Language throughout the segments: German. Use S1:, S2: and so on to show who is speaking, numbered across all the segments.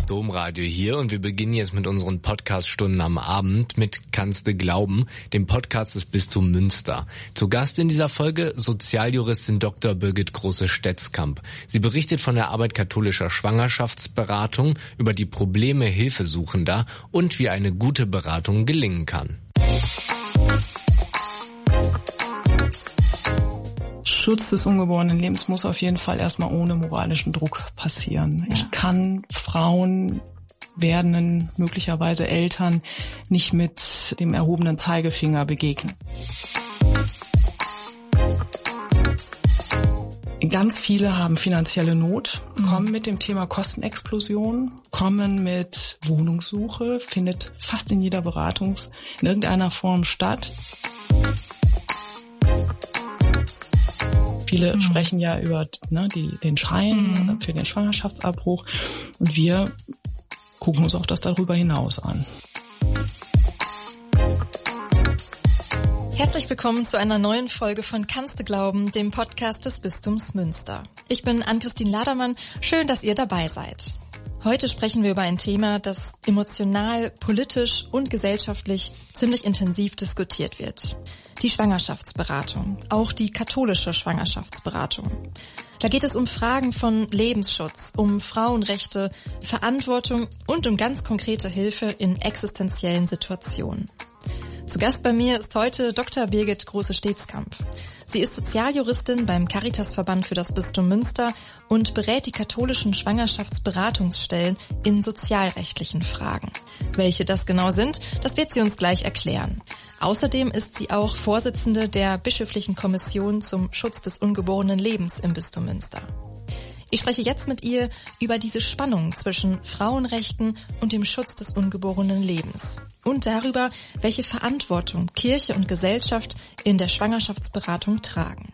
S1: Domradio hier und wir beginnen jetzt mit unseren Podcast-Stunden am Abend mit Kannste glauben, dem Podcast des Bistums Münster. Zu Gast in dieser Folge Sozialjuristin Dr. Birgit Große-Stetzkamp. Sie berichtet von der Arbeit katholischer Schwangerschaftsberatung, über die Probleme Hilfesuchender und wie eine gute Beratung gelingen kann.
S2: Schutz des ungeborenen Lebens muss auf jeden Fall erstmal ohne moralischen Druck passieren. Ja. Ich kann Frauen, werdenden, möglicherweise Eltern, nicht mit dem erhobenen Zeigefinger begegnen. Ganz viele haben finanzielle Not, kommen mit dem Thema Kostenexplosion, kommen mit Wohnungssuche, findet fast in jeder Beratung in irgendeiner Form statt. Viele sprechen ja über den Schein für den Schwangerschaftsabbruch und wir gucken uns auch das darüber hinaus an.
S3: Herzlich willkommen zu einer neuen Folge von Kannste glauben, dem Podcast des Bistums Münster. Ich bin Ann-Christine Ladermann, schön, dass ihr dabei seid. Heute sprechen wir über ein Thema, das emotional, politisch und gesellschaftlich ziemlich intensiv diskutiert wird. Die Schwangerschaftsberatung, auch die katholische Schwangerschaftsberatung. Da geht es um Fragen von Lebensschutz, um Frauenrechte, Verantwortung und um ganz konkrete Hilfe in existenziellen Situationen. Zu Gast bei mir ist heute Dr. Birgit Große-Stetzkamp. Sie ist Sozialjuristin beim Caritasverband für das Bistum Münster und berät die katholischen Schwangerschaftsberatungsstellen in sozialrechtlichen Fragen. Welche das genau sind, das wird sie uns gleich erklären. Außerdem ist sie auch Vorsitzende der Bischöflichen Kommission zum Schutz des ungeborenen Lebens im Bistum Münster. Ich spreche jetzt mit ihr über diese Spannung zwischen Frauenrechten und dem Schutz des ungeborenen Lebens und darüber, welche Verantwortung Kirche und Gesellschaft in der Schwangerschaftsberatung tragen.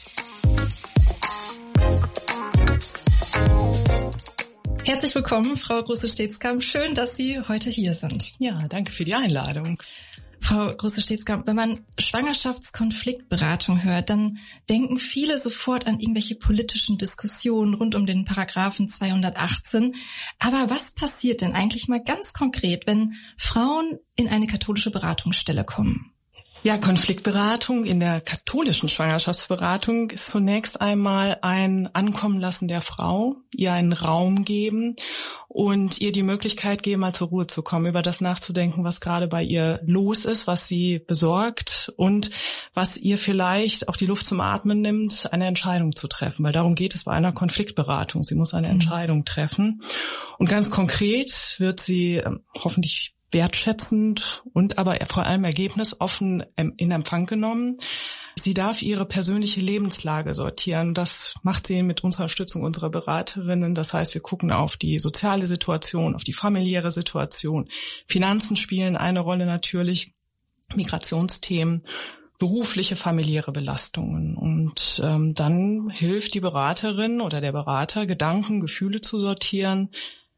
S3: Herzlich willkommen, Frau Große-Stetzkamp. Schön, dass Sie heute hier sind.
S2: Ja, danke für die Einladung.
S3: Frau Große-Stetzkamp, wenn man Schwangerschaftskonfliktberatung hört, dann denken viele sofort an irgendwelche politischen Diskussionen rund um den Paragraphen 218. Aber was passiert denn eigentlich mal ganz konkret, wenn Frauen in eine katholische Beratungsstelle kommen?
S2: Ja, Konfliktberatung in der katholischen Schwangerschaftsberatung ist zunächst einmal ein Ankommen lassen der Frau, ihr einen Raum geben und ihr die Möglichkeit geben, mal zur Ruhe zu kommen, über das nachzudenken, was gerade bei ihr los ist, was sie besorgt und was ihr vielleicht auch die Luft zum Atmen nimmt, eine Entscheidung zu treffen, weil darum geht es bei einer Konfliktberatung. Sie muss eine Entscheidung treffen und ganz konkret wird sie hoffentlich wertschätzend und aber vor allem ergebnisoffen in Empfang genommen. Sie darf ihre persönliche Lebenslage sortieren. Das macht sie mit Unterstützung unserer Beraterinnen. Das heißt, wir gucken auf die soziale Situation, auf die familiäre Situation. Finanzen spielen eine Rolle natürlich, Migrationsthemen, berufliche, familiäre Belastungen. Und dann hilft die Beraterin oder der Berater, Gedanken, Gefühle zu sortieren,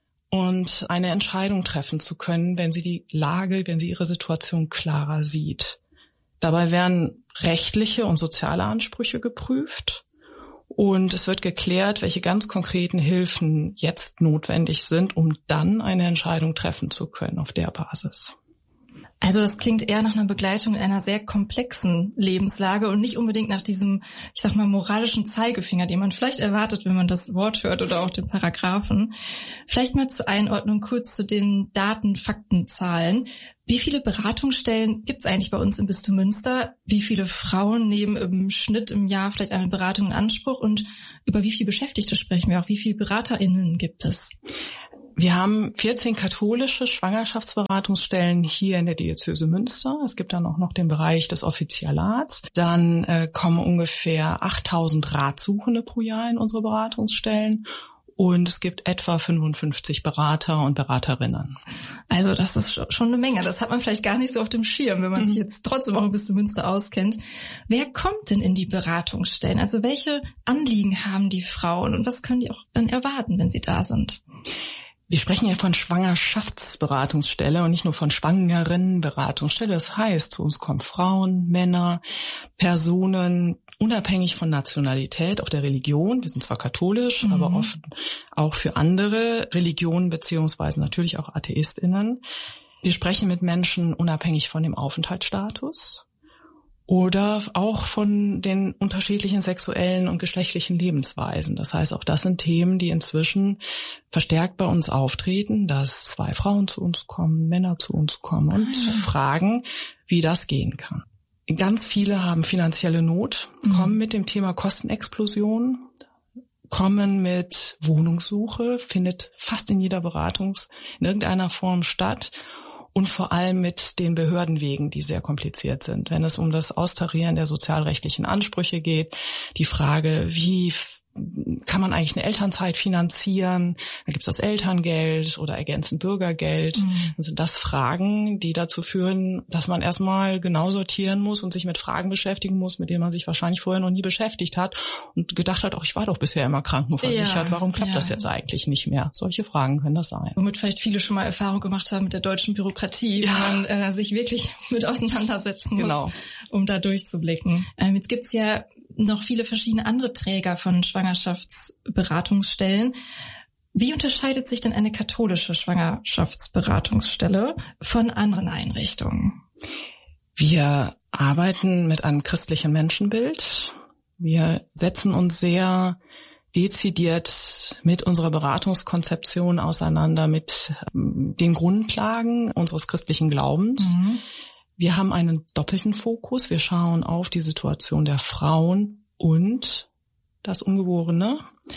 S2: und eine Entscheidung treffen zu können, wenn sie die Lage, wenn sie ihre Situation klarer sieht. Dabei werden rechtliche und soziale Ansprüche geprüft und es wird geklärt, welche ganz konkreten Hilfen jetzt notwendig sind, um dann eine Entscheidung treffen zu können auf der Basis.
S3: Also das klingt eher nach einer Begleitung in einer sehr komplexen Lebenslage und nicht unbedingt nach diesem, ich sag mal, moralischen Zeigefinger, den man vielleicht erwartet, wenn man das Wort hört oder auch den Paragraphen. Vielleicht mal zur Einordnung kurz zu den Daten, Fakten, Zahlen. Wie viele Beratungsstellen gibt es eigentlich bei uns im Bistum Münster? Wie viele Frauen nehmen im Schnitt im Jahr vielleicht eine Beratung in Anspruch? Und über wie viele Beschäftigte sprechen wir auch? Wie viele BeraterInnen gibt es?
S2: Wir haben 14 katholische Schwangerschaftsberatungsstellen hier in der Diözese Münster. Es gibt dann auch noch den Bereich des Offizialats. Dann kommen ungefähr 8.000 Ratsuchende pro Jahr in unsere Beratungsstellen. Und es gibt etwa 55 Berater und Beraterinnen.
S3: Also das ist schon eine Menge. Das hat man vielleicht gar nicht so auf dem Schirm, wenn man sich jetzt trotzdem auch ein bisschen Münster auskennt. Wer kommt denn in die Beratungsstellen? Also welche Anliegen haben die Frauen und was können die auch dann erwarten, wenn sie da sind?
S2: Wir sprechen ja von Schwangerschaftsberatungsstelle und nicht nur von Schwangerinnenberatungsstelle. Das heißt, zu uns kommen Frauen, Männer, Personen unabhängig von Nationalität, auch der Religion. Wir sind zwar katholisch, aber oft auch für andere Religionen beziehungsweise natürlich auch AtheistInnen. Wir sprechen mit Menschen unabhängig von dem Aufenthaltsstatus oder auch von den unterschiedlichen sexuellen und geschlechtlichen Lebensweisen. Das heißt, auch das sind Themen, die inzwischen verstärkt bei uns auftreten, dass 2 Frauen zu uns kommen, Männer zu uns kommen und fragen, wie das gehen kann. Ganz viele haben finanzielle Not, kommen mit dem Thema Kostenexplosion, kommen mit Wohnungssuche, findet fast in jeder Beratung in irgendeiner Form statt und vor allem mit den Behördenwegen, die sehr kompliziert sind. Wenn es um das Austarieren der sozialrechtlichen Ansprüche geht, die Frage, wie kann man eigentlich eine Elternzeit finanzieren? Da gibt es das Elterngeld oder ergänzend Bürgergeld. Dann sind das Fragen, die dazu führen, dass man erstmal genau sortieren muss und sich mit Fragen beschäftigen muss, mit denen man sich wahrscheinlich vorher noch nie beschäftigt hat und gedacht hat, ich war doch bisher immer krankenversichert, warum klappt das jetzt eigentlich nicht mehr? Solche Fragen können das sein.
S3: Womit vielleicht viele schon mal Erfahrung gemacht haben mit der deutschen Bürokratie, wo man sich wirklich mit auseinandersetzen muss, um da durchzublicken. Jetzt gibt's ja noch viele verschiedene andere Träger von Schwangerschaftsberatungsstellen. Wie unterscheidet sich denn eine katholische Schwangerschaftsberatungsstelle von anderen Einrichtungen?
S2: Wir arbeiten mit einem christlichen Menschenbild. Wir setzen uns sehr dezidiert mit unserer Beratungskonzeption auseinander, mit den Grundlagen unseres christlichen Glaubens. Wir haben einen doppelten Fokus. Wir schauen auf die Situation der Frauen und das Ungeborene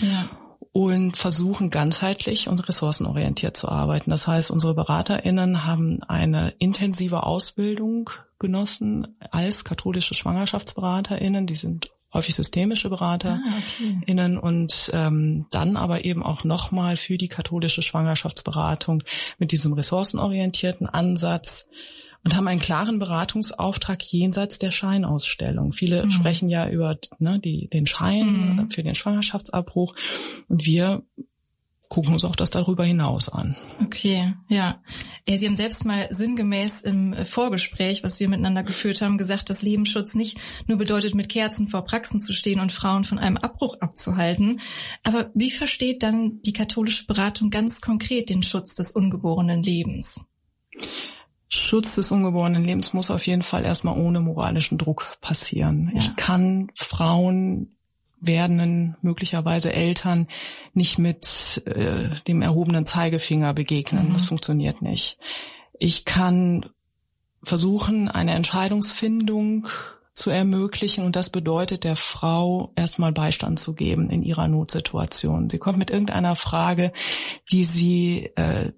S2: und versuchen ganzheitlich und ressourcenorientiert zu arbeiten. Das heißt, unsere BeraterInnen haben eine intensive Ausbildung genossen als katholische SchwangerschaftsberaterInnen. Die sind häufig systemische BeraterInnen und dann aber eben auch nochmal für die katholische Schwangerschaftsberatung mit diesem ressourcenorientierten Ansatz und haben einen klaren Beratungsauftrag jenseits der Scheinausstellung. Viele sprechen ja über den Schein für den Schwangerschaftsabbruch und wir gucken uns auch das darüber hinaus an.
S3: Okay, ja. Sie haben selbst mal sinngemäß im Vorgespräch, was wir miteinander geführt haben, gesagt, dass Lebensschutz nicht nur bedeutet, mit Kerzen vor Praxen zu stehen und Frauen von einem Abbruch abzuhalten. Aber wie versteht dann die katholische Beratung ganz konkret den Schutz des ungeborenen Lebens?
S2: Schutz des ungeborenen Lebens muss auf jeden Fall erstmal ohne moralischen Druck passieren. Ja. Ich kann Frauen, werdenden möglicherweise Eltern nicht mit dem erhobenen Zeigefinger begegnen. Das funktioniert nicht. Ich kann versuchen, eine Entscheidungsfindung zu ermöglichen und das bedeutet der Frau erstmal Beistand zu geben in ihrer Notsituation. Sie kommt mit irgendeiner Frage, die sie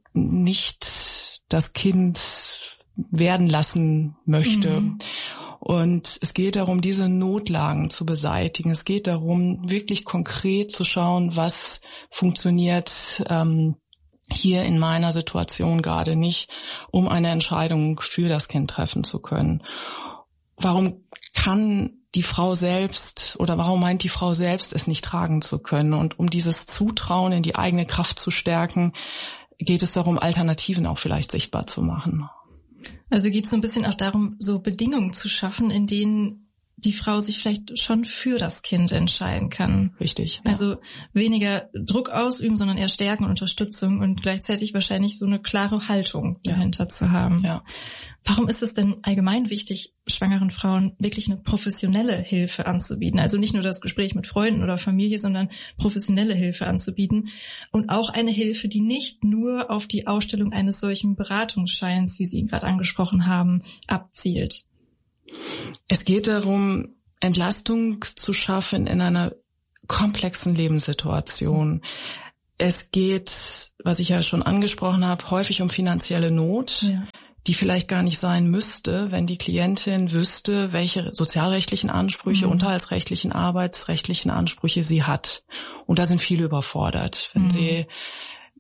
S2: nicht das Kind werden lassen möchte. Und es geht darum, diese Notlagen zu beseitigen. Es geht darum, wirklich konkret zu schauen, was funktioniert hier in meiner Situation gerade nicht, um eine Entscheidung für das Kind treffen zu können. Warum kann die Frau selbst oder warum meint die Frau selbst, es nicht tragen zu können? Und um dieses Zutrauen in die eigene Kraft zu stärken, geht es darum, Alternativen auch vielleicht sichtbar zu machen.
S3: Also geht es so ein bisschen auch darum, so Bedingungen zu schaffen, in denen die Frau sich vielleicht schon für das Kind entscheiden kann.
S2: Richtig. Ja.
S3: Also weniger Druck ausüben, sondern eher Stärken und Unterstützung und gleichzeitig wahrscheinlich so eine klare Haltung dahinter zu haben.
S2: Ja.
S3: Warum ist es denn allgemein wichtig, schwangeren Frauen wirklich eine professionelle Hilfe anzubieten? Also nicht nur das Gespräch mit Freunden oder Familie, sondern professionelle Hilfe anzubieten und auch eine Hilfe, die nicht nur auf die Ausstellung eines solchen Beratungsscheins, wie Sie ihn gerade angesprochen haben, abzielt.
S2: Es geht darum, Entlastung zu schaffen in einer komplexen Lebenssituation. Es geht, was ich ja schon angesprochen habe, häufig um finanzielle Not, die vielleicht gar nicht sein müsste, wenn die Klientin wüsste, welche sozialrechtlichen Ansprüche, unterhaltsrechtlichen, arbeitsrechtlichen Ansprüche sie hat. Und da sind viele überfordert. Wenn sie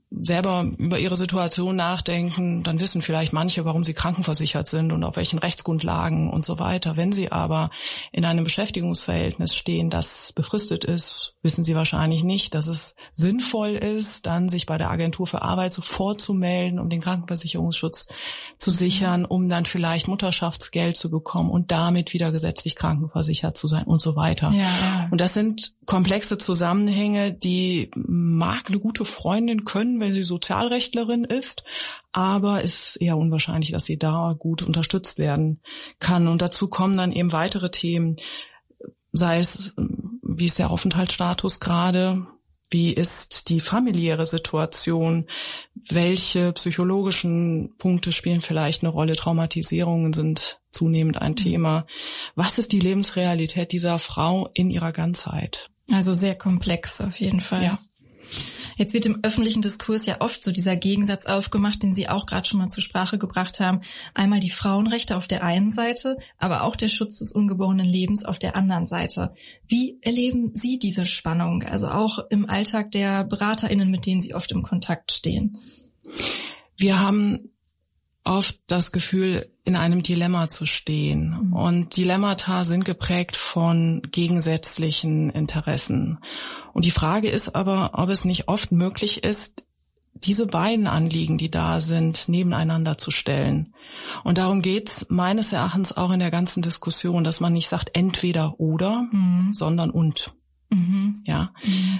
S2: selber über ihre Situation nachdenken, dann wissen vielleicht manche, warum sie krankenversichert sind und auf welchen Rechtsgrundlagen und so weiter. Wenn sie aber in einem Beschäftigungsverhältnis stehen, das befristet ist, wissen sie wahrscheinlich nicht, dass es sinnvoll ist, dann sich bei der Agentur für Arbeit sofort zu melden, um den Krankenversicherungsschutz zu sichern, um dann vielleicht Mutterschaftsgeld zu bekommen und damit wieder gesetzlich krankenversichert zu sein und so weiter.
S3: Ja.
S2: Und das sind komplexe Zusammenhänge, die mag eine gute Freundin können, wenn sie Sozialrechtlerin ist, aber es ist eher unwahrscheinlich, dass sie da gut unterstützt werden kann. Und dazu kommen dann eben weitere Themen, sei es, wie ist der Aufenthaltsstatus gerade, wie ist die familiäre Situation, welche psychologischen Punkte spielen vielleicht eine Rolle, Traumatisierungen sind zunehmend ein Thema. Was ist die Lebensrealität dieser Frau in ihrer Ganzheit?
S3: Also sehr komplex auf jeden Fall.
S2: Ja.
S3: Jetzt wird im öffentlichen Diskurs ja oft so dieser Gegensatz aufgemacht, den Sie auch gerade schon mal zur Sprache gebracht haben. Einmal die Frauenrechte auf der einen Seite, aber auch der Schutz des ungeborenen Lebens auf der anderen Seite. Wie erleben Sie diese Spannung, also auch im Alltag der BeraterInnen, mit denen Sie oft im Kontakt stehen?
S2: Wir haben oft das Gefühl, in einem Dilemma zu stehen. Und Dilemmata sind geprägt von gegensätzlichen Interessen. Und die Frage ist aber, ob es nicht oft möglich ist, diese beiden Anliegen, die da sind, nebeneinander zu stellen. Und darum geht's meines Erachtens auch in der ganzen Diskussion, dass man nicht sagt entweder oder, sondern und. Ja.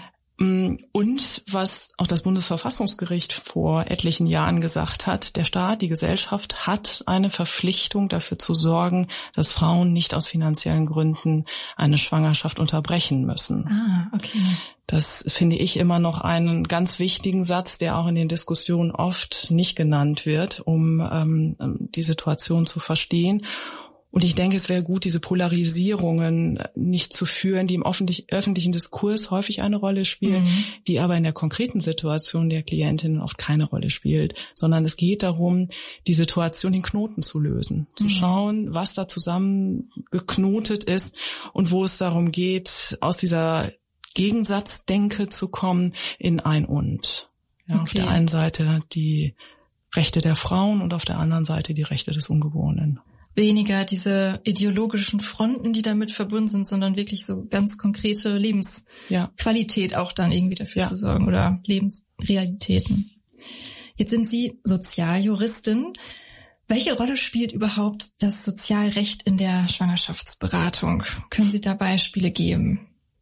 S2: Und was auch das Bundesverfassungsgericht vor etlichen Jahren gesagt hat, der Staat, die Gesellschaft hat eine Verpflichtung dafür zu sorgen, dass Frauen nicht aus finanziellen Gründen eine Schwangerschaft unterbrechen müssen.
S3: Ah, okay.
S2: Das finde ich immer noch einen ganz wichtigen Satz, der auch in den Diskussionen oft nicht genannt wird, um die Situation zu verstehen. Und ich denke, es wäre gut, diese Polarisierungen nicht zu führen, die im öffentlichen Diskurs häufig eine Rolle spielen, die aber in der konkreten Situation der Klientin oft keine Rolle spielt, sondern es geht darum, die Situation in Knoten zu lösen, zu schauen, was da zusammen geknotet ist und wo es darum geht, aus dieser Gegensatzdenke zu kommen in ein Und. Ja, okay. Auf der einen Seite die Rechte der Frauen und auf der anderen Seite die Rechte des Ungeborenen.
S3: Weniger diese ideologischen Fronten, die damit verbunden sind, sondern wirklich so ganz konkrete Lebensqualität auch dann irgendwie dafür zu sorgen oder Lebensrealitäten. Jetzt sind Sie Sozialjuristin. Welche Rolle spielt überhaupt das Sozialrecht in der Schwangerschaftsberatung? Können Sie da Beispiele geben?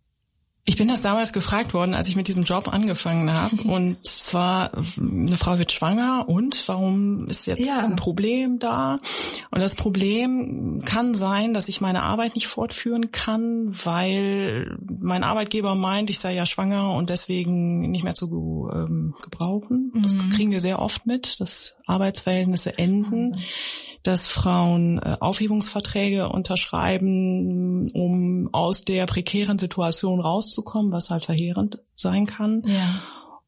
S2: Ich bin das damals gefragt worden, als ich mit diesem Job angefangen habe. Und zwar, eine Frau wird schwanger und warum ist jetzt ein Problem da? Und das Problem kann sein, dass ich meine Arbeit nicht fortführen kann, weil mein Arbeitgeber meint, ich sei ja schwanger und deswegen nicht mehr zu gebrauchen. Das kriegen wir sehr oft mit, dass Arbeitsverhältnisse enden. Dass Frauen Aufhebungsverträge unterschreiben, um aus der prekären Situation rauszukommen, was halt verheerend sein kann. Ja.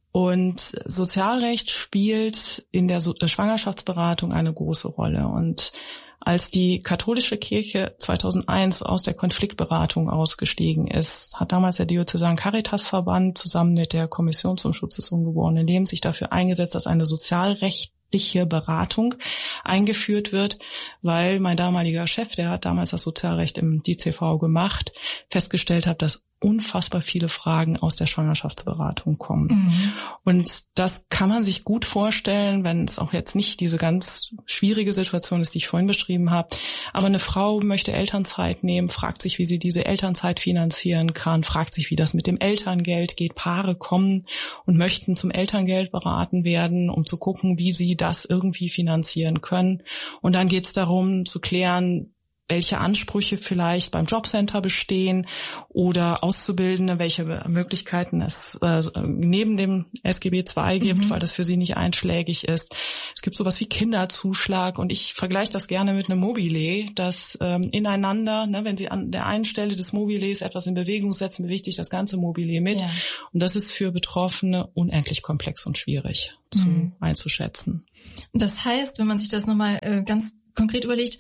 S2: Und Sozialrecht spielt in der Schwangerschaftsberatung eine große Rolle. Und als die katholische Kirche 2001 aus der Konfliktberatung ausgestiegen ist, hat damals der Diözesan Caritasverband zusammen mit der Kommission zum Schutz des ungeborenen Lebens sich dafür eingesetzt, dass eine sozialrechtliche Beratung eingeführt wird, weil mein damaliger Chef, der hat damals das Sozialrecht im DZV gemacht, festgestellt hat, dass unfassbar viele Fragen aus der Schwangerschaftsberatung kommen. Und das kann man sich gut vorstellen, wenn es auch jetzt nicht diese ganz schwierige Situation ist, die ich vorhin beschrieben habe. Aber eine Frau möchte Elternzeit nehmen, fragt sich, wie sie diese Elternzeit finanzieren kann, fragt sich, wie das mit dem Elterngeld geht. Paare kommen und möchten zum Elterngeld beraten werden, um zu gucken, wie sie das irgendwie finanzieren können. Und dann geht es darum zu klären, welche Ansprüche vielleicht beim Jobcenter bestehen oder Auszubildende, welche Möglichkeiten es neben dem SGB II gibt, weil das für sie nicht einschlägig ist. Es gibt sowas wie Kinderzuschlag und ich vergleiche das gerne mit einem Mobile, das ineinander, wenn Sie an der einen Stelle des Mobiles etwas in Bewegung setzen, bewegt sich das ganze Mobile mit. Ja. Und das ist für Betroffene unendlich komplex und schwierig einzuschätzen.
S3: Das heißt, wenn man sich das nochmal ganz konkret überlegt,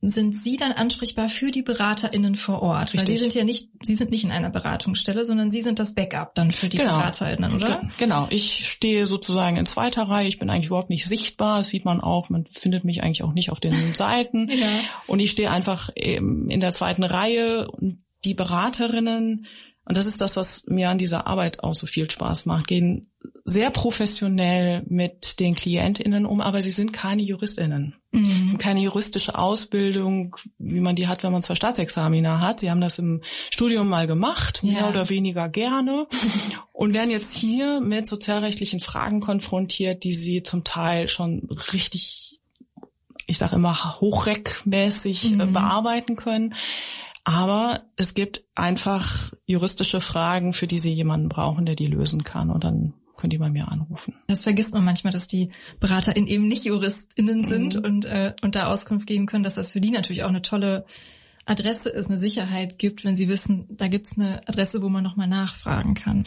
S3: sind Sie dann ansprechbar für die BeraterInnen vor Ort? Richtig. Weil Sie sind nicht in einer Beratungsstelle, sondern Sie sind das Backup dann für die BeraterInnen, oder?
S2: Genau. Ich stehe sozusagen in zweiter Reihe. Ich bin eigentlich überhaupt nicht sichtbar. Das sieht man auch. Man findet mich eigentlich auch nicht auf den Seiten. Ja. Und ich stehe einfach in der zweiten Reihe. Und die BeraterInnen, und das ist das, was mir an dieser Arbeit auch so viel Spaß macht, gehen sehr professionell mit den KlientInnen um, aber sie sind keine JuristInnen. Keine juristische Ausbildung, wie man die hat, wenn man 2 Staatsexamina hat. Sie haben das im Studium mal gemacht, mehr oder weniger gerne, und werden jetzt hier mit sozialrechtlichen Fragen konfrontiert, die sie zum Teil schon richtig, ich sage immer, hochreckmäßig bearbeiten können. Aber es gibt einfach juristische Fragen, für die sie jemanden brauchen, der die lösen kann, und dann können die bei mir anrufen.
S3: Das vergisst man manchmal, dass die BeraterInnen eben nicht JuristInnen sind und da Auskunft geben können, dass das für die natürlich auch eine tolle Adresse ist, eine Sicherheit gibt, wenn sie wissen, da gibt's eine Adresse, wo man nochmal nachfragen kann.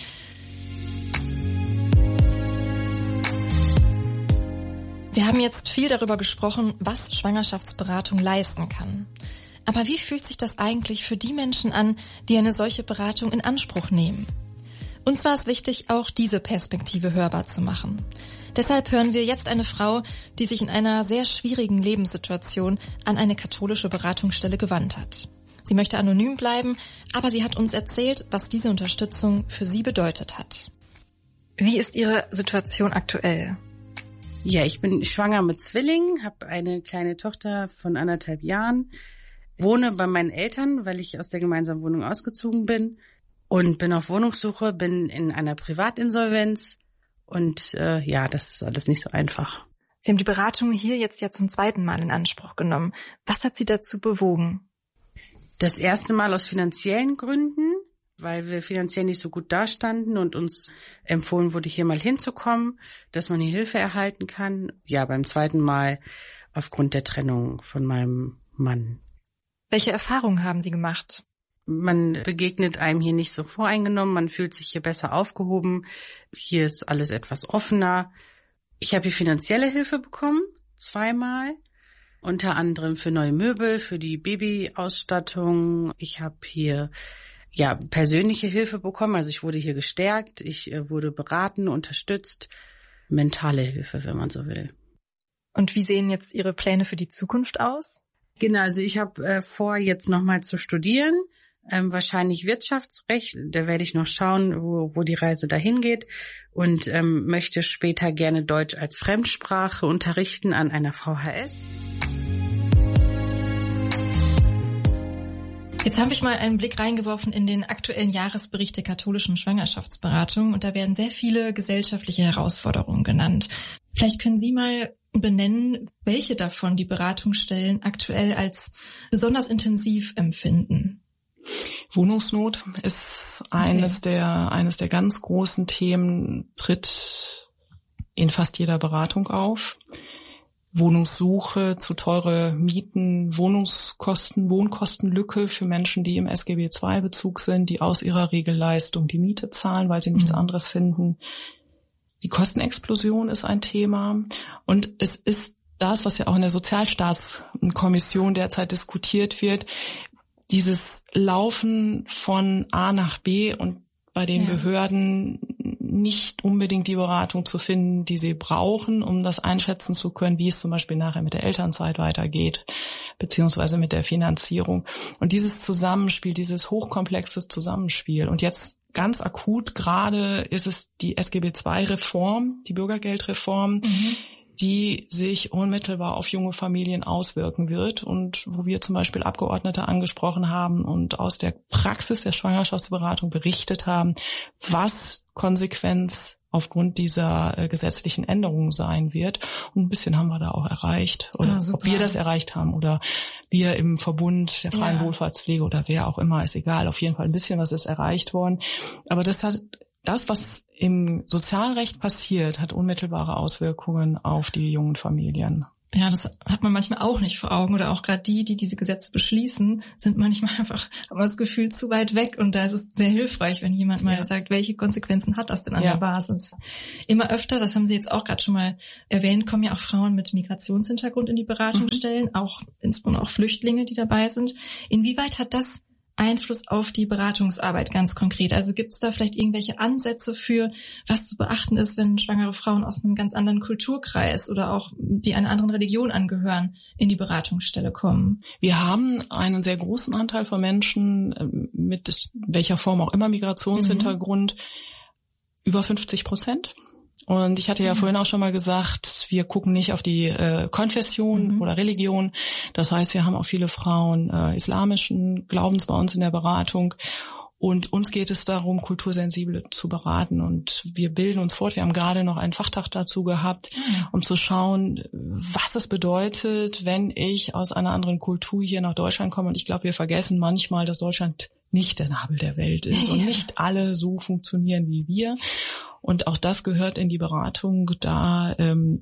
S3: Wir haben jetzt viel darüber gesprochen, was Schwangerschaftsberatung leisten kann. Aber wie fühlt sich das eigentlich für die Menschen an, die eine solche Beratung in Anspruch nehmen? Uns war es wichtig, auch diese Perspektive hörbar zu machen. Deshalb hören wir jetzt eine Frau, die sich in einer sehr schwierigen Lebenssituation an eine katholische Beratungsstelle gewandt hat. Sie möchte anonym bleiben, aber sie hat uns erzählt, was diese Unterstützung für sie bedeutet hat. Wie ist Ihre Situation aktuell?
S4: Ja, ich bin schwanger mit Zwillingen, habe eine kleine Tochter von 1,5 Jahren, wohne bei meinen Eltern, weil ich aus der gemeinsamen Wohnung ausgezogen bin. Und bin auf Wohnungssuche, bin in einer Privatinsolvenz und das ist alles nicht so einfach.
S3: Sie haben die Beratung hier jetzt ja zum 2. Mal in Anspruch genommen. Was hat Sie dazu bewogen?
S4: Das erste Mal aus finanziellen Gründen, weil wir finanziell nicht so gut dastanden und uns empfohlen wurde, hier mal hinzukommen, dass man hier Hilfe erhalten kann. Ja, beim 2. Mal aufgrund der Trennung von meinem Mann.
S3: Welche Erfahrungen haben Sie gemacht?
S4: Man begegnet einem hier nicht so voreingenommen, man fühlt sich hier besser aufgehoben. Hier ist alles etwas offener. Ich habe hier finanzielle Hilfe bekommen, 2 Mal. Unter anderem für neue Möbel, für die Babyausstattung. Ich habe hier persönliche Hilfe bekommen, also ich wurde hier gestärkt, ich wurde beraten, unterstützt. Mentale Hilfe, wenn man so will.
S3: Und wie sehen jetzt Ihre Pläne für die Zukunft aus?
S4: Genau, also ich habe vor, jetzt nochmal zu studieren. Wahrscheinlich Wirtschaftsrecht, da werde ich noch schauen, wo die Reise dahin geht, und möchte später gerne Deutsch als Fremdsprache unterrichten an einer VHS.
S3: Jetzt habe ich mal einen Blick reingeworfen in den aktuellen Jahresbericht der katholischen Schwangerschaftsberatung, und da werden sehr viele gesellschaftliche Herausforderungen genannt. Vielleicht können Sie mal benennen, welche davon die Beratungsstellen aktuell als besonders intensiv empfinden.
S2: Wohnungsnot ist eines der ganz großen Themen, tritt in fast jeder Beratung auf. Wohnungssuche, zu teure Mieten, Wohnkostenlücke für Menschen, die im SGB-II-Bezug sind, die aus ihrer Regelleistung die Miete zahlen, weil sie nichts anderes finden. Die Kostenexplosion ist ein Thema, und es ist das, was ja auch in der Sozialstaatskommission derzeit diskutiert wird, dieses Laufen von A nach B und bei den Behörden nicht unbedingt die Beratung zu finden, die sie brauchen, um das einschätzen zu können, wie es zum Beispiel nachher mit der Elternzeit weitergeht, beziehungsweise mit der Finanzierung. Und dieses Zusammenspiel, dieses hochkomplexe Zusammenspiel. Und jetzt ganz akut gerade ist es die SGB-II-Reform, die Bürgergeldreform, die sich unmittelbar auf junge Familien auswirken wird und wo wir zum Beispiel Abgeordnete angesprochen haben und aus der Praxis der Schwangerschaftsberatung berichtet haben, was Konsequenz aufgrund dieser gesetzlichen Änderungen sein wird. Und ein bisschen haben wir da auch erreicht. Oder ob wir das erreicht haben oder wir im Verbund der freien Wohlfahrtspflege oder wer auch immer, ist egal. Auf jeden Fall ein bisschen was ist erreicht worden. Aber das, was im Sozialrecht passiert, hat unmittelbare Auswirkungen auf die jungen Familien.
S3: Ja, das hat man manchmal auch nicht vor Augen, oder auch gerade die diese Gesetze beschließen, sind manchmal einfach, haben das Gefühl, zu weit weg, und da ist es sehr hilfreich, wenn jemand mal sagt, welche Konsequenzen hat das denn an der Basis? Immer öfter, das haben Sie jetzt auch gerade schon mal erwähnt, kommen ja auch Frauen mit Migrationshintergrund in die Beratungsstellen, auch insbesondere auch Flüchtlinge, die dabei sind. Inwieweit hat das Einfluss auf die Beratungsarbeit ganz konkret? Also gibt es da vielleicht irgendwelche Ansätze für, was zu beachten ist, wenn schwangere Frauen aus einem ganz anderen Kulturkreis oder auch die einer anderen Religion angehören, in die Beratungsstelle kommen?
S2: Wir haben einen sehr großen Anteil von Menschen mit welcher Form auch immer Migrationshintergrund, über 50%. Und ich hatte ja vorhin auch schon mal gesagt, wir gucken nicht auf die Konfession oder Religion. Das heißt, wir haben auch viele Frauen islamischen Glaubens bei uns in der Beratung. Und uns geht es darum, kultursensibel zu beraten. Und wir bilden uns fort. Wir haben gerade noch einen Fachtag dazu gehabt, um zu schauen, was es bedeutet, wenn ich aus einer anderen Kultur hier nach Deutschland komme. Und ich glaube, wir vergessen manchmal, dass Deutschland nicht der Nabel der Welt ist und nicht alle so funktionieren wie wir. Und auch das gehört in die Beratung, da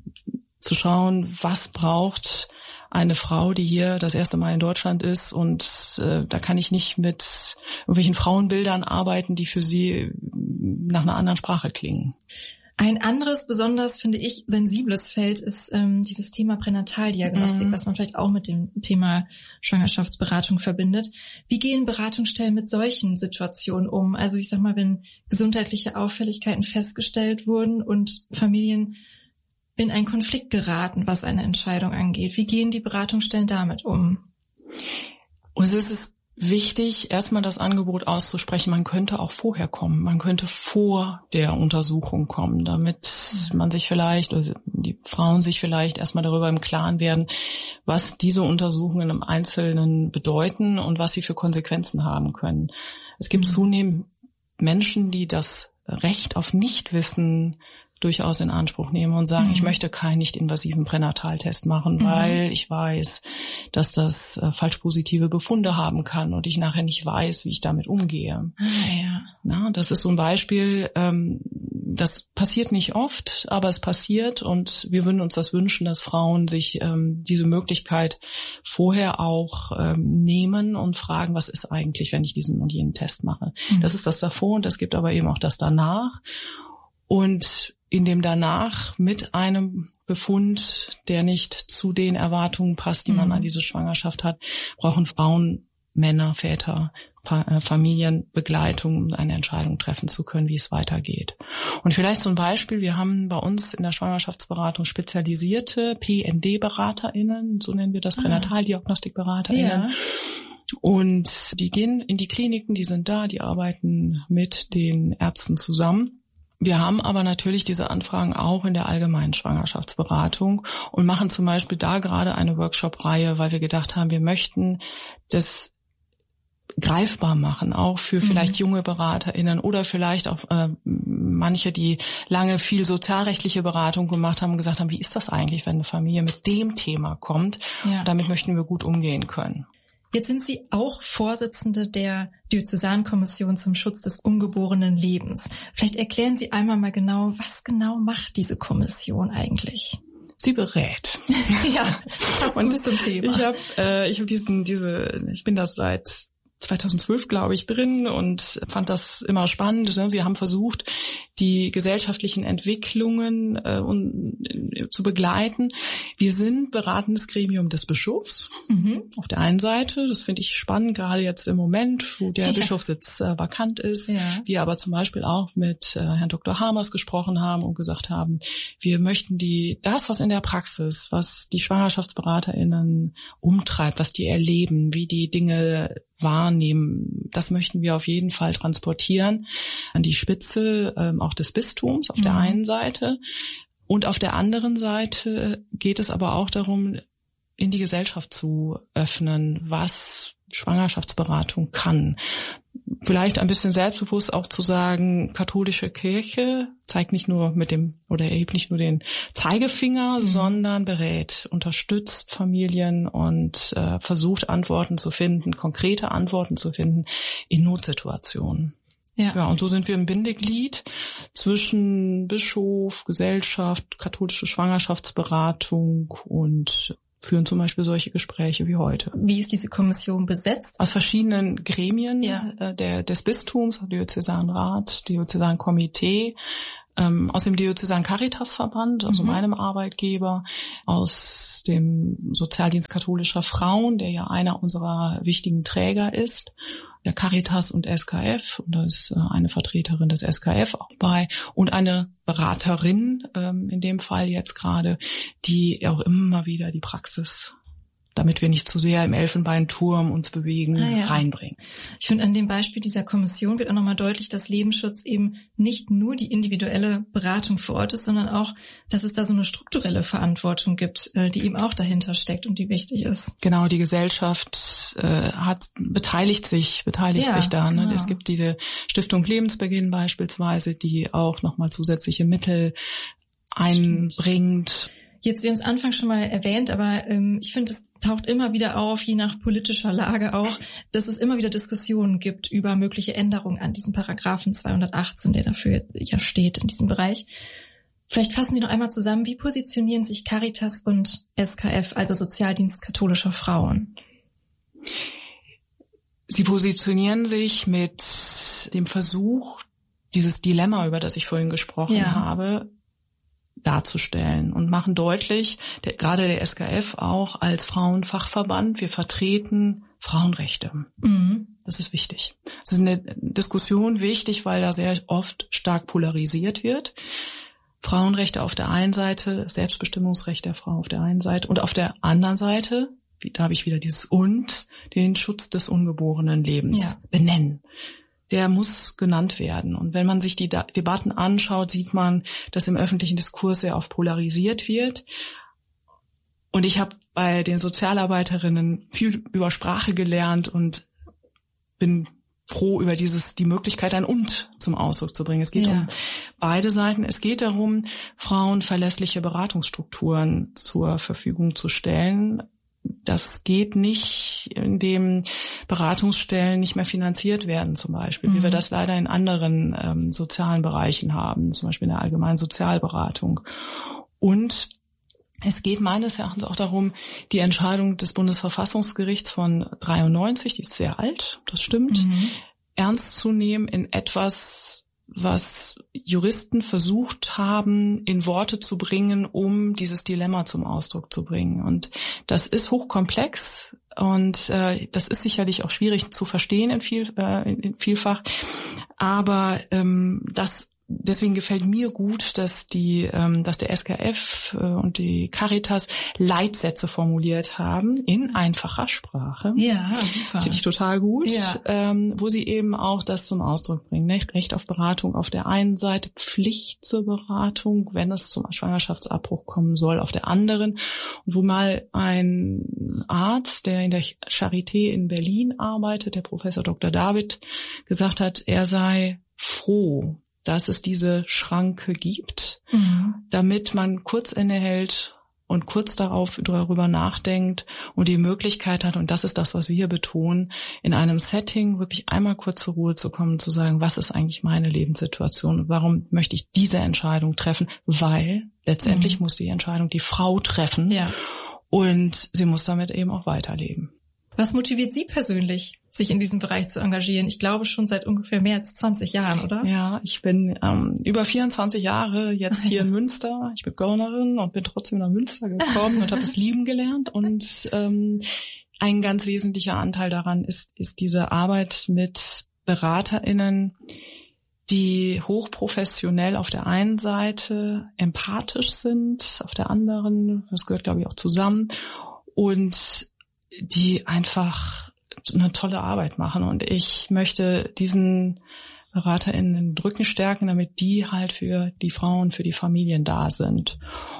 S2: zu schauen, was braucht eine Frau, die hier das erste Mal in Deutschland ist. Und da kann ich nicht mit irgendwelchen Frauenbildern arbeiten, die für sie nach einer anderen Sprache klingen.
S3: Ein anderes, besonders, finde ich, sensibles Feld ist dieses Thema Pränataldiagnostik, was man vielleicht auch mit dem Thema Schwangerschaftsberatung verbindet. Wie gehen Beratungsstellen mit solchen Situationen um? Also ich sag mal, wenn gesundheitliche Auffälligkeiten festgestellt wurden und Familien in einen Konflikt geraten, was eine Entscheidung angeht. Wie gehen die Beratungsstellen damit um?
S2: Und es ist wichtig, erstmal das Angebot auszusprechen, man könnte auch vorher kommen, man könnte vor der Untersuchung kommen, damit man sich vielleicht, oder die Frauen sich vielleicht erstmal darüber im Klaren werden, was diese Untersuchungen im Einzelnen bedeuten und was sie für Konsequenzen haben können. Es gibt zunehmend Menschen, die das Recht auf Nichtwissen durchaus in Anspruch nehmen und sagen, ich möchte keinen nicht-invasiven Pränataltest machen, weil ich weiß, dass das falsch positive Befunde haben kann und ich nachher nicht weiß, wie ich damit umgehe. Na, das ist so ein Beispiel, das passiert nicht oft, aber es passiert, und wir würden uns das wünschen, dass Frauen sich diese Möglichkeit vorher auch nehmen und fragen, was ist eigentlich, wenn ich diesen und jenen Test mache. Das ist das davor, und es gibt aber eben auch das danach. Und in dem danach mit einem Befund, der nicht zu den Erwartungen passt, die man an diese Schwangerschaft hat, brauchen Frauen, Männer, Väter, Familien Begleitung, um eine Entscheidung treffen zu können, wie es weitergeht. Und vielleicht so ein Beispiel, wir haben bei uns in der Schwangerschaftsberatung spezialisierte PND-BeraterInnen, so nennen wir das, Pränataldiagnostik-BeraterInnen. Und die gehen in die Kliniken, die sind da, die arbeiten mit den Ärzten zusammen. Wir haben aber natürlich diese Anfragen auch in der allgemeinen Schwangerschaftsberatung und machen zum Beispiel da gerade eine Workshop-Reihe, weil wir gedacht haben, wir möchten das greifbar machen, auch für vielleicht junge BeraterInnen oder vielleicht auch manche, die lange viel sozialrechtliche Beratung gemacht haben und gesagt haben, wie ist das eigentlich, wenn eine Familie mit dem Thema kommt? Ja. Damit möchten wir gut umgehen können.
S3: Jetzt sind Sie auch Vorsitzende der Diözesankommission zum Schutz des ungeborenen Lebens. Vielleicht erklären Sie einmal mal genau, was genau macht diese Kommission eigentlich?
S2: Sie berät.
S3: Ja, passt gut zum Thema.
S2: Ich bin das seit 2012, glaube ich, drin und fand das immer spannend. Wir haben versucht, die gesellschaftlichen Entwicklungen zu begleiten. Wir sind beratendes Gremium des Bischofs auf der einen Seite. Das finde ich spannend, gerade jetzt im Moment, wo der Bischofssitz vakant ist. Ja. Wir aber zum Beispiel auch mit Herrn Dr. Hamers gesprochen haben und gesagt haben, wir möchten das, was in der Praxis, was die SchwangerschaftsberaterInnen umtreibt, was die erleben, wie die Dinge wahrnehmen, das möchten wir auf jeden Fall transportieren an die Spitze auch des Bistums auf der einen Seite. Und auf der anderen Seite geht es aber auch darum, in die Gesellschaft zu öffnen, was Schwangerschaftsberatung kann. Vielleicht ein bisschen selbstbewusst auch zu sagen, katholische Kirche zeigt nicht nur erhebt nicht nur den Zeigefinger, sondern berät, unterstützt Familien und versucht Antworten zu finden, konkrete Antworten zu finden in Notsituationen. Ja, und so sind wir im Bindeglied zwischen Bischof, Gesellschaft, katholische Schwangerschaftsberatung und führen zum Beispiel solche Gespräche wie heute.
S3: Wie ist diese Kommission besetzt?
S2: Aus verschiedenen Gremien des Bistums, Diözesanrat, Diözesankomitee, aus dem Diözesan Caritasverband, also meinem Arbeitgeber, aus dem Sozialdienst katholischer Frauen, der ja einer unserer wichtigen Träger ist, der Caritas und SKF, und da ist eine Vertreterin des SKF auch bei und eine Beraterin, in dem Fall jetzt gerade, die auch immer wieder die Praxis, damit wir nicht zu sehr im Elfenbeinturm uns bewegen, reinbringen.
S3: Ich finde, an dem Beispiel dieser Kommission wird auch nochmal deutlich, dass Lebensschutz eben nicht nur die individuelle Beratung vor Ort ist, sondern auch, dass es da so eine strukturelle Verantwortung gibt, die eben auch dahinter steckt und die wichtig ist.
S2: Genau, die Gesellschaft beteiligt sich da. Ne? Genau. Es gibt diese Stiftung Lebensbeginn beispielsweise, die auch nochmal zusätzliche Mittel einbringt.
S3: Jetzt, wir haben es Anfang schon mal erwähnt, aber ich finde, es taucht immer wieder auf, je nach politischer Lage auch, dass es immer wieder Diskussionen gibt über mögliche Änderungen an diesem Paragraphen 218, der dafür ja steht in diesem Bereich. Vielleicht fassen Sie noch einmal zusammen, wie positionieren sich Caritas und SKF, also Sozialdienst katholischer Frauen?
S2: Sie positionieren sich mit dem Versuch, dieses Dilemma, über das ich vorhin gesprochen habe, darzustellen und machen deutlich, gerade der SKF auch als Frauenfachverband, wir vertreten Frauenrechte. Das ist wichtig. Das ist eine Diskussion wichtig, weil da sehr oft stark polarisiert wird. Frauenrechte auf der einen Seite, Selbstbestimmungsrecht der Frau auf der einen Seite und auf der anderen Seite, da habe ich wieder dieses und, den Schutz des ungeborenen Lebens benennen. Der muss genannt werden. Und wenn man sich die Debatten anschaut, sieht man, dass im öffentlichen Diskurs sehr oft polarisiert wird. Und ich habe bei den Sozialarbeiterinnen viel über Sprache gelernt und bin froh über die Möglichkeit, ein Und zum Ausdruck zu bringen. Es geht um beide Seiten. Es geht darum, Frauen verlässliche Beratungsstrukturen zur Verfügung zu stellen. Das geht nicht, indem Beratungsstellen nicht mehr finanziert werden zum Beispiel, wie wir das leider in anderen sozialen Bereichen haben, zum Beispiel in der allgemeinen Sozialberatung. Und es geht meines Erachtens auch darum, die Entscheidung des Bundesverfassungsgerichts von 93, die ist sehr alt, das stimmt, ernst zu nehmen in etwas, was Juristen versucht haben, in Worte zu bringen, um dieses Dilemma zum Ausdruck zu bringen. Und das ist hochkomplex und das ist sicherlich auch schwierig zu verstehen in vielfach. Aber deswegen gefällt mir gut, dass der SKF und die Caritas Leitsätze formuliert haben in einfacher Sprache.
S3: Ja, super.
S2: Finde ich total gut, wo sie eben auch das zum Ausdruck bringen. Recht auf Beratung auf der einen Seite, Pflicht zur Beratung, wenn es zum Schwangerschaftsabbruch kommen soll, auf der anderen. Und wo mal ein Arzt, der in der Charité in Berlin arbeitet, der Professor Dr. David, gesagt hat, er sei froh, dass es diese Schranke gibt, damit man kurz innehält und kurz darüber nachdenkt und die Möglichkeit hat, und das ist das, was wir betonen, in einem Setting wirklich einmal kurz zur Ruhe zu kommen, zu sagen, was ist eigentlich meine Lebenssituation und warum möchte ich diese Entscheidung treffen, weil letztendlich muss die Entscheidung die Frau treffen und sie muss damit eben auch weiterleben.
S3: Was motiviert Sie persönlich, sich in diesem Bereich zu engagieren? Ich glaube schon seit ungefähr mehr als 20 Jahren, oder?
S2: Ja, ich bin über 24 Jahre jetzt hier in Münster. Ich bin Gaunerin und bin trotzdem nach Münster gekommen und habe es lieben gelernt. Und ein ganz wesentlicher Anteil daran ist diese Arbeit mit BeraterInnen, die hochprofessionell auf der einen Seite empathisch sind, auf der anderen, das gehört glaube ich auch zusammen, und die einfach eine tolle Arbeit machen. Und ich möchte diesen BeraterInnen den Rücken stärken, damit die halt für die Frauen, für die Familien da sind.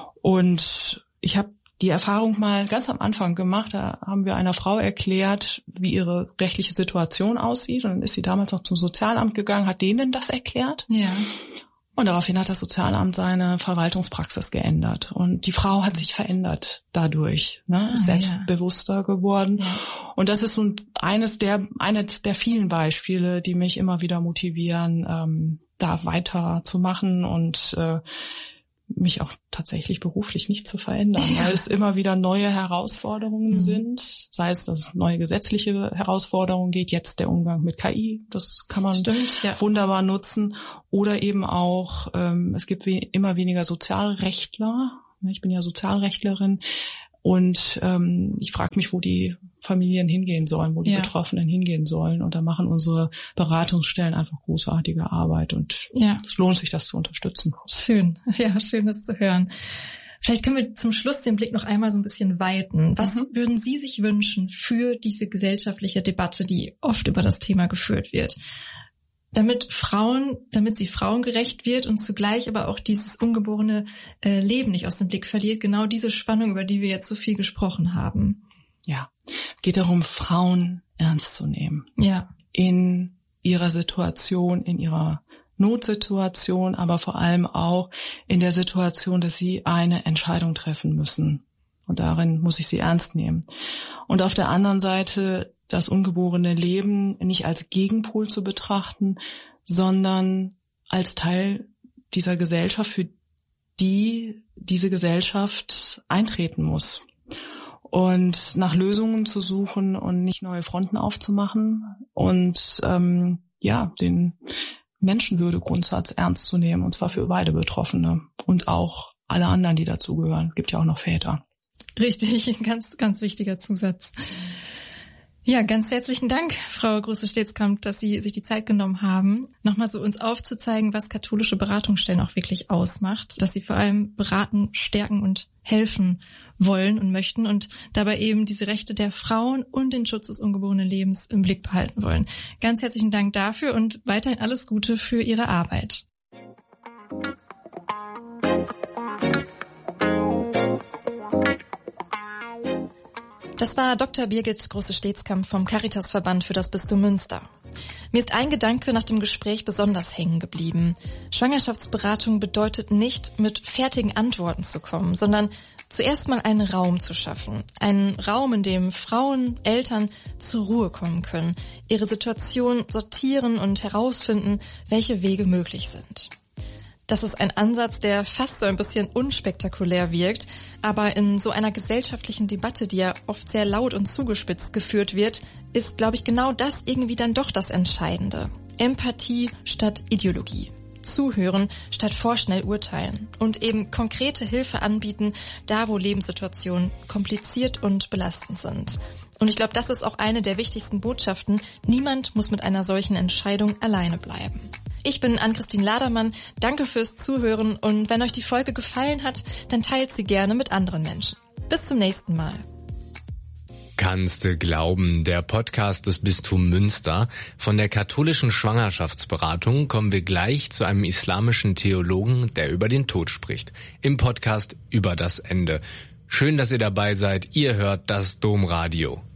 S2: Und ich habe die Erfahrung mal ganz am Anfang gemacht, da haben wir einer Frau erklärt, wie ihre rechtliche Situation aussieht. Und dann ist sie damals noch zum Sozialamt gegangen, hat denen das erklärt.
S3: Ja.
S2: Und daraufhin hat das Sozialamt seine Verwaltungspraxis geändert. Und die Frau hat sich verändert dadurch, ist selbstbewusster geworden. Ja. Und das ist eines der vielen Beispiele, die mich immer wieder motivieren, da weiterzumachen und mich auch tatsächlich beruflich nicht zu verändern, weil es immer wieder neue Herausforderungen sind, sei es, dass es neue gesetzliche Herausforderungen geht, jetzt der Umgang mit KI, das kann man wunderbar nutzen, oder eben auch, es gibt immer weniger Sozialrechtler, ich bin ja Sozialrechtlerin, und ich frage mich, wo die Familien hingehen sollen, wo die Betroffenen hingehen sollen. Und da machen unsere Beratungsstellen einfach großartige Arbeit. Und es lohnt sich, das zu unterstützen.
S3: Schön, schön, das zu hören. Vielleicht können wir zum Schluss den Blick noch einmal so ein bisschen weiten. Was würden Sie sich wünschen für diese gesellschaftliche Debatte, die oft über das Thema geführt wird? Damit sie frauengerecht wird und zugleich aber auch dieses ungeborene Leben nicht aus dem Blick verliert. Genau diese Spannung, über die wir jetzt so viel gesprochen haben.
S2: Ja, geht darum, Frauen ernst zu nehmen.
S3: Ja.
S2: In ihrer Situation, in ihrer Notsituation, aber vor allem auch in der Situation, dass sie eine Entscheidung treffen müssen. Und darin muss ich sie ernst nehmen. Und auf der anderen Seite das ungeborene Leben nicht als Gegenpol zu betrachten, sondern als Teil dieser Gesellschaft, für die diese Gesellschaft eintreten muss. Und nach Lösungen zu suchen und nicht neue Fronten aufzumachen und den Menschenwürdegrundsatz ernst zu nehmen, und zwar für beide Betroffene und auch alle anderen, die dazugehören. Es gibt ja auch noch Väter.
S3: Richtig, ein ganz, ganz wichtiger Zusatz. Ja, ganz herzlichen Dank, Frau Große-Stetzkamp, dass Sie sich die Zeit genommen haben, nochmal so uns aufzuzeigen, was katholische Beratungsstellen auch wirklich ausmacht, dass Sie vor allem beraten, stärken und helfen wollen und möchten und dabei eben diese Rechte der Frauen und den Schutz des ungeborenen Lebens im Blick behalten wollen. Ganz herzlichen Dank dafür und weiterhin alles Gute für Ihre Arbeit. Das war Dr. Birgit Große-Stetzkamp vom Caritasverband für das Bistum Münster. Mir ist ein Gedanke nach dem Gespräch besonders hängen geblieben. Schwangerschaftsberatung bedeutet nicht, mit fertigen Antworten zu kommen, sondern zuerst mal einen Raum zu schaffen. Einen Raum, in dem Frauen, Eltern zur Ruhe kommen können, ihre Situation sortieren und herausfinden, welche Wege möglich sind. Das ist ein Ansatz, der fast so ein bisschen unspektakulär wirkt, aber in so einer gesellschaftlichen Debatte, die ja oft sehr laut und zugespitzt geführt wird, ist, glaube ich, genau das irgendwie dann doch das Entscheidende. Empathie statt Ideologie. Zuhören statt vorschnell urteilen und eben konkrete Hilfe anbieten, da wo Lebenssituationen kompliziert und belastend sind. Und ich glaube, das ist auch eine der wichtigsten Botschaften. Niemand muss mit einer solchen Entscheidung alleine bleiben. Ich bin Ann-Christine Ladermann. Danke fürs Zuhören und wenn euch die Folge gefallen hat, dann teilt sie gerne mit anderen Menschen. Bis zum nächsten Mal.
S1: Kannst du glauben, der Podcast des Bistums Münster. Von der katholischen Schwangerschaftsberatung kommen wir gleich zu einem islamischen Theologen, der über den Tod spricht. Im Podcast über das Ende. Schön, dass ihr dabei seid. Ihr hört das Domradio.